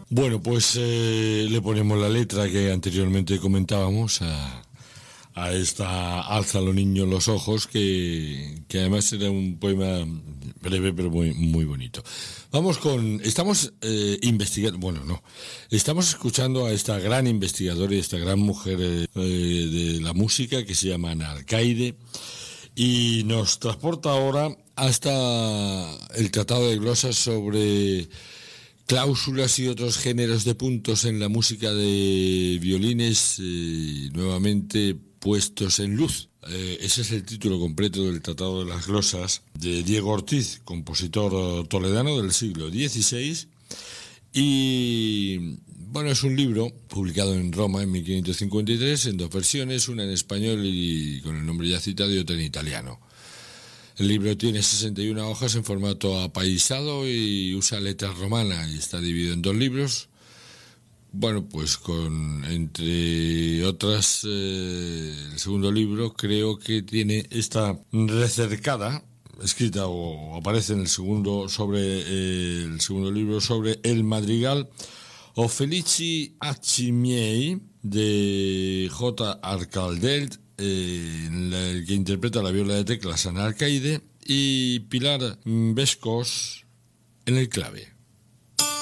Bueno, pues le ponemos la letra que anteriormente comentábamos a esta Álzalo niño los ojos, que además era un poema breve pero muy bonito. Estamos investigando, bueno, no, estamos escuchando a esta gran investigadora y esta gran mujer de la música que se llama Ana Alcaide, y nos transporta ahora hasta el Tratado de Glosas sobre cláusulas y otros géneros de puntos en la música de violines, nuevamente puestos en luz. Ese es el título completo del Tratado de las Glosas de Diego Ortiz, compositor toledano del siglo XVI. Y bueno, es un libro publicado en Roma en 1553 en dos versiones, una en español y con el nombre ya citado y otra en italiano. El libro tiene 61 hojas en formato apaisado y usa letras romanas y está dividido en dos libros. Bueno, pues entre otras, el segundo libro creo que tiene esta recercada, escrita o aparece en el segundo libro sobre el madrigal O Felici Acci Miei de J. Arcaldelt, en el que interpreta la viola de teclas Ana Alcaide, y Pilar Bescos en el clave.